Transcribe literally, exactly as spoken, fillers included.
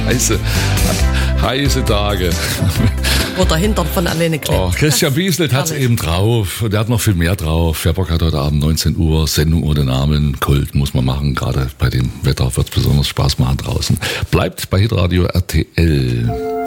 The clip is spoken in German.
heiße, heiße Tage. Oder Hintern von alleine klebt. Oh, Christian Bieselt hat es eben drauf. Der hat noch viel mehr drauf. Wer Bock hat, heute Abend neunzehn Uhr, Sendung ohne Namen. Kult muss man machen. Gerade bei dem Wetter wird es besonders Spaß machen draußen. Bleibt bei Hitradio R T L.